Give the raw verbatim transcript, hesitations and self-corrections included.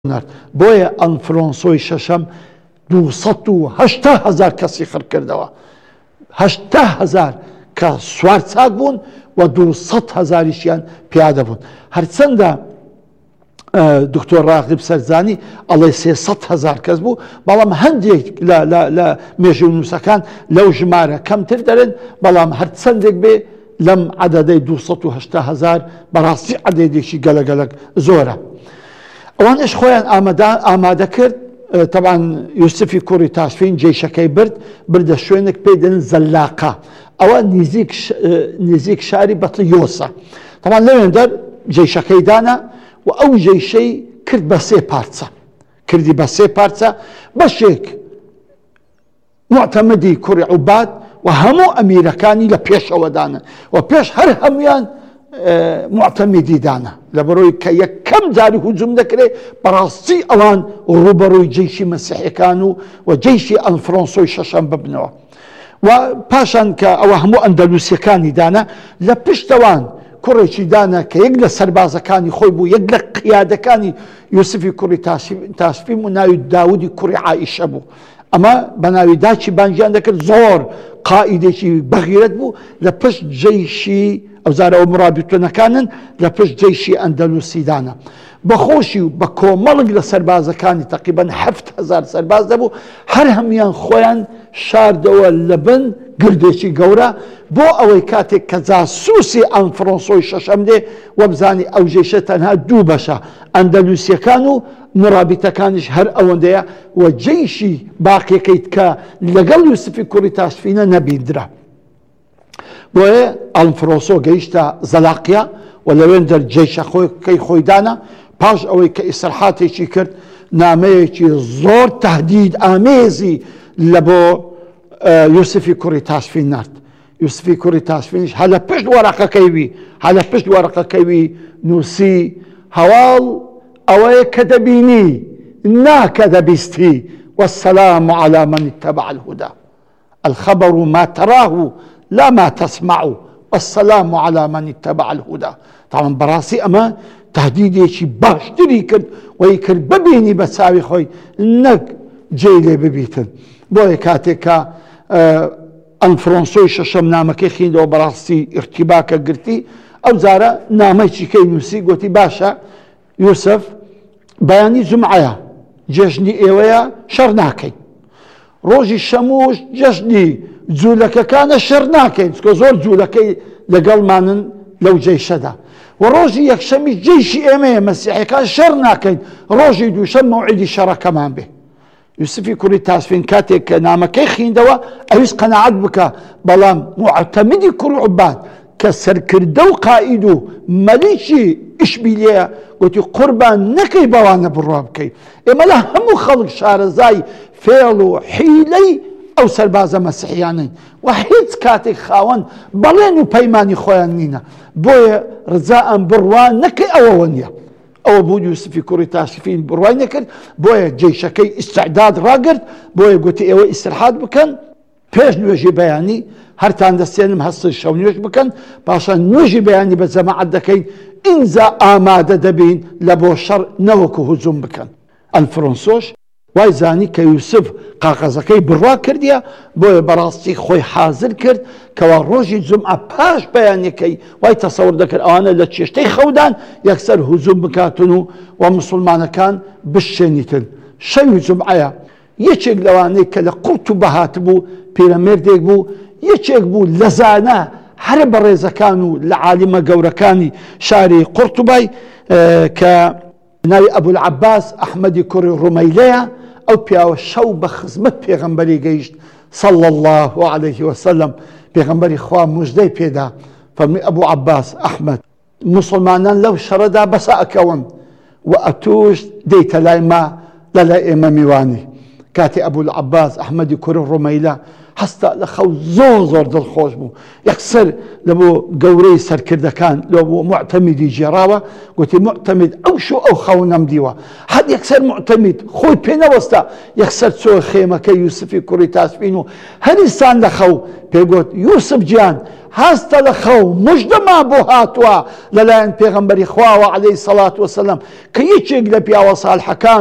بۆیە ئەم فرۆنسۆی شەشەم دووسەد و هەشتا هەزار کەسی خڕ کردەوە. هەشتا هەزار کە سوار چاک بوون و دووسەد هەزاریشیان پیادە بوون. هەرچەندە دکتۆر ڕاغب سەرجانی ئەڵێ سێسەد هەزار کەس بوو، بەڵام هەندێک لە مێژوو نووسەکان لەو ژمارە کەمتر دەرن، بەڵام هەرچەندێک بێ لەم عەدەدەی دووسەد و هەشتا هەزار بەڕاستی عەدەدێکی گەلەگەلەک زۆرە. ئەوانش خۆیان ئامادە کرد. طبعا یوسفی کوڕی تاشفین جێیشەکەی برد بردە شوێنێک پێی دەن زەلاقە، ئەوە نزیک شاری بەطلیۆسە. طبعا لەوێندەر جێیشەکەی دانا و ئەو جێیشەی کرد بە سێ پارچە، کردی بە سێ پارچە. بەشێک معتەمەدی کوڕی عوباد و هەموو ئەمیرەکانی لە پێشەوە دانا و پێش هەر هەمویان معتەمەدی دانا، لەبەرەوەی کە یەکەم جاری هوجوم دەکرێت بەڕاستی ئەوان ڕوبەڕووی جێیشی مەسیحیەکان و و جێیشی ئەلفرۆنسۆی شەشەم ببنەوە. و پاشان کە ئەوە هەموو ئەندەلوسیەکانی دانا، لە پشتەوان کوڕێکی دانا کە یەک لە سەربازەکانی خۆی بوو، یەک لە قیادەکانی یوسفی کوڕی تاشفین و ناوی داودی کوڕی عائیشە بوو. ئەمە بە ناوی داچی بانگیان دەکرد، زۆر قائیدێکی بەغیرەت بوو لە پشت جێیشی ئەوزارە ئەو مرابطونەکانن لە پشت جێیشی ئەندەلوسی دانا. بەخۆشی و بە کۆمەڵک لە سەربازەکانی تەقریبەن هەفت هەزار سەرباز دەبوو، هەر هەمویان خۆیان شاردەوە لە بن گردێکی گەورە بۆ ئەوەی کاتێک کە جاسووسی ئەم فرۆنسۆی شەشەم دێ وە بزانی ئەو جێیشە تەنها دوو بەشە، ئەندەلوسیەکان و مرابطەکانیش هەر ئەوەندەیە و جێیشی باقیەکەیت کە لەگەڵ یوسفی کوڕی تاشفینە نەبیندرا. بۆیە ئەلفرۆنسۆ گەیشتە زەلاقیە و لەوێندەر جێیشەکەی خۆی دانا. پاش ئەوەی کە ئیسراحاتێکی کرد، نامەیەکی زۆر تەهدید ئامێزی لە بۆ یوسفی کوڕی تاشفین نرد. یوسفی کوڕی تاشفینش هەلە پشت وەرەقەکەی وی هەلە پشت وەرەقەکەی وی نووسی هەواڵ ئەوەیە کە دەبینی ناکە دەبیستی والسلام على من اتبع الهدى الخبر ما تراه لا ما تسمع والسلام على من اتبع الهدى. طبعا بەڕاستی ئەمە تهدیدێکی باشتری کرد وی کرد ببینی بە چاوی خۆی نەک جێی لێ ببیتن. بۆیە کاتێک کە ئەم فرۆنسۆی شەشەم نامەکەی خوێندەوە بەڕاستی ئیرتیباکە گرتی، ئەو جارە نامەیەکی کەی نووسی، گوتی باشە یوسف بەیانی جومعەیە جێژنی ئێوەیە شەڕ ناکەین، ڕۆژی شەمووش جەژنی جوولەکەکانە شەڕ ناکەین چکە زۆر جوولەکەی لەگەڵمانن لەو جێیشەدا، و ڕۆژی یەکشەمی جێیشی ئێمەیە مەسیحیەکان شەڕ ناکەین، ڕۆژی دووشەم مەوعیدی شەڕەکەمان بێ. یوسفی کوڕی تاشفین کاتێک کە نامەکەی خوێندەوە ئەویست قەناعەت بکە، بەڵام معتەمەدی کوڕی عوباد کە سەرکردە و قائید و مەلیکی ئیشبیلیەیە گوتی قوربان نەکەی بەوانە بڕوا بکەیت، ئێمە لە هەموو خەڵک شارەزای فێڵ و حیلەی ئەو سەربازە مەسیحیانەی و هیچ کاتێک خاوەن بەڵێن و پەیمانی خۆیان نینە، بۆیە ڕجا ئەم بڕوان نەکەی ئەوەوە نییە. ئەوە بوو یوسفی کوڕی تاشفین بڕوای نەکرد، بۆیە جێیشەکەی ئیستعداد ڕاگرت، بۆیە گوتی ئێوە ئیستراحات بکەن، پێش نوێژی بەیانی هەرتان دەستێنم هەستی شەو نوێژ بکەن، پاشان نوێژی بەیانی بە جەماعەت دەکەین، ئینجا ئامادە دەبین لە بۆ شەڕ نەوەکو هوجوم بکەن. ئەلفرۆنسۆش وای زانی کە یوسف قاقەزەکەی بڕوا کردیە، بۆیە بەڕاستی خۆی حازر کرد کەوا ڕۆژی جومعە پاش بەیانەکەی وای تەسەور دەکرد ئەوانە لە چێشتەی خەودان یەکسەر هوجوم بکاتن و و مسلمانەکان بشێنیتن. شەوی جومعەیە یەکێک لەوانەی کە لە قورت و بەهات بوو پیرەمێردێک بوو، یەکێک بوو لە زانە هەر بە ڕێزەکان و لە عالیمە گەورەکانی شاری قورتوبای کە ناوی ئەبول عەباس ئەحمەدی کوڕی ڕومەیلەیە. ئەو پیاوە شەو بە خزمەت پێغەمبەری گەیشت صلى الله عليه وسلم، پێغەمبەری خوا موژدەی پێدا فەرمی ئەبوو عەباس ئەحمەد مسلمانان لەو شەڕەدا بەسە ئەکەون و ئەتوش دەیتە لای ما لە لای ئێمە میوانی. کاتی ئەبول عەباس ئەحمەدی کوڕی ڕومەیلە هەستا لە خەو زۆر زۆر دڵخۆش بوو یەکسەر لە بۆ گەورەی سەرکردەکان لە بۆ معتەمیدی جێراوە گوتی معتەمید ئەو شو ئەو خەو نەمدیوە هەر یەکسەر معتەمید خۆی پێ نەوەستا یەکسەر چۆ خێمەکە یوسفی کوڕی تاسبین و هەریستان لە خەو پێگوت یوسف گیان هەستە لە خەو موژدەما بۆ هاتووە لەلایەن پێغەمبەری خواوە عەلەیهی سەڵات وەسەلام کە یەکێک لە پیاوە ساڵحەکان